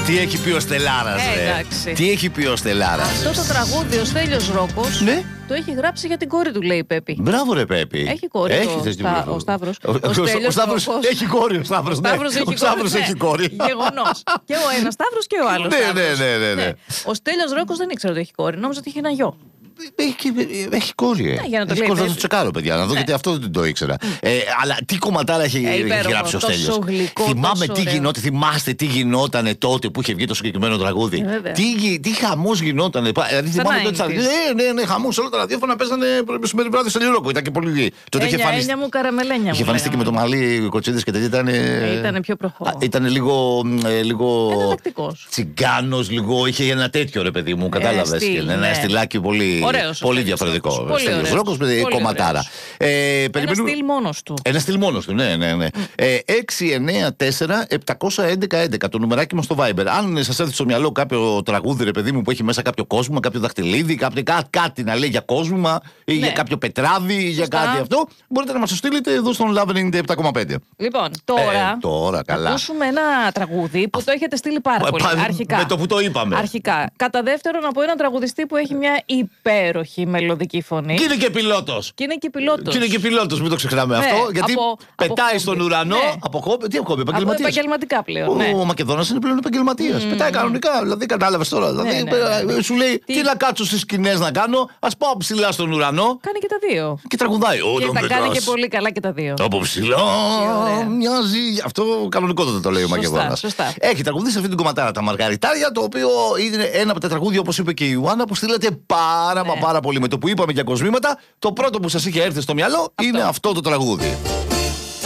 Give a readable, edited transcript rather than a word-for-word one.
Τι έχει πει ο Στελάρας, ρε. Τι έχει πει ο Στελάρας. Αυτό το τραγούδι ο Στέλιος Ρόκος, ναι, το έχει γράψει για την κόρη του, λέει η Πέπη. Μπράβο, ρε Πέπη. Έχει κόρη. Ο Σταύρος. Ο Σταύρος έχει κόρη. Ο Σταύρος έχει κόρη. Γεγονός. Και ο ένας Σταύρος και ο άλλος. Ναι. Ο Στέλιος Ρόκος δεν ήξερε ότι έχει κόρη. Νόμιζα ότι είχε ένα γιο. Έχει κόρη. Για να το λέει. Θα το τσεκάρω, παιδιά, να δω, γιατί αυτό δεν το ήξερα. Αλλά τι κομματάρα έχει γράψει ο Στέλιος. Θυμάμαι τι γινόταν. Θυμάστε τι γινότανε τότε που είχε βγει το συγκεκριμένο τραγούδι. Τι χαμός γινότανε. Δηλαδή θυμάμαι τότε. Ναι, χαμός. Όλα τα ραδιόφωνα παίζανε μεσημέρι βράδυ στο Λιρόκο. Ήταν και πολύ. Έννοια μου, καραμελένια μου. Είχε εμφανιστεί και με το μαλλί κοτσίδες και τέτοια. Ήταν πιο προχώ. Ήταν λίγο. Τσιγκάνος, λίγο. Είχε ένα τέτοιο, ρε παιδί μου, κατάλαβες. Ένα στυλάκι πολύ. Πολύ διαφορετικό. Στέλιος Ρόκος, κομματάρα. Ένα στυλ μόνος του. Ένα στυλ μόνος του, ναι. 694-711-11 το νουμεράκι μας στο Viber. Αν σας έρθει στο μυαλό κάποιο τραγούδι, ρε παιδί μου, που έχει μέσα κάποιο κόσμο, κάποιο δαχτυλίδι, κάτι να λέει για κόσμο ή για κάποιο πετράδι ή για κάτι αυτό, μπορείτε να μας το στείλετε εδώ στον Love 97,5. Λοιπόν, τώρα καλά. Θα ακούσουμε ένα τραγούδι που το έχετε στείλει πάρα πολύ. Αρχικά. Με το που το είπαμε. Αρχικά. Κατά δεύτερον, από έναν τραγουδιστή που έχει μια υπέροχη μελωδική φωνή. Και είναι και πιλότος. Και είναι και πιλότος. Μην το ξεχνάμε αυτό. Γιατί πετάει στον ουρανό. Από χόμπι. Τι χόμπι, επαγγελματίας. Επαγγελματικά πλέον. Ο Μακεδόνας είναι πλέον επαγγελματίας. Πετάει κανονικά. Δηλαδή, κατάλαβες τώρα. Δηλαδή, σου λέει τι να κάτσω στις σκηνές να κάνω. Ας πάω ψηλά στον ουρανό. Κάνει και τα δύο. Και τραγουδάει. Και τα κάνει και πολύ καλά και τα δύο. Από ψηλά μοιάζει. Αυτό κανονικότατα το λέει ο Μακεδόνας. Έχει τραγουδίσει αυτή την κομματάρα τα Μαργαριτάρια, το οποίο είναι ένα από τα τραγούδια, όπως είπε και η Ιωάννα, που στείλατε πάρα πολύ. Με το που είπαμε για κοσμήματα, το πρώτο που σας είχε έρθει στο μυαλό είναι αυτό το τραγούδι.